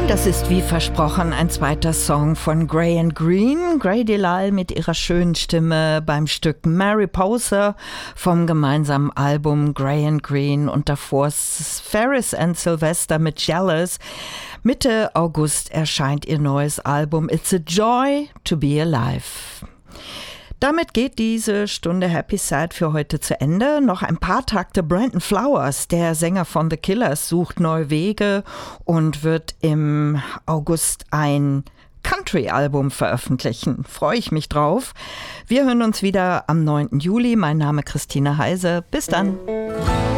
Und das ist wie versprochen ein zweiter Song von Gray & Green. Gray Delal mit ihrer schönen Stimme beim Stück Mariposa vom gemeinsamen Album Gray & Green und davor Ferris and Sylvester mit Jealous. Mitte August erscheint ihr neues Album It's a Joy to be Alive. Damit geht diese Stunde Happy Sad für heute zu Ende. Noch ein paar Takte. Brandon Flowers, der Sänger von The Killers, sucht neue Wege und wird im August ein Country-Album veröffentlichen. Freue ich mich drauf. Wir hören uns wieder am 9. Juli. Mein Name ist Christine Heise. Bis dann.